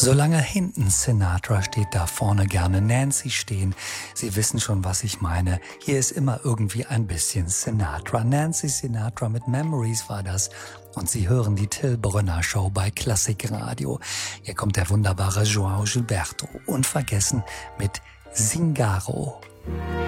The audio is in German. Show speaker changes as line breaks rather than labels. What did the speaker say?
Solange hinten Sinatra steht, da vorne gerne Nancy stehen. Sie wissen schon, was ich meine. Hier ist immer irgendwie ein bisschen Sinatra. Nancy Sinatra mit Memories war das. Und Sie hören die Till Brönner Show bei Klassikradio. Hier kommt der wunderbare João Gilberto. Unvergessen mit Zingaro.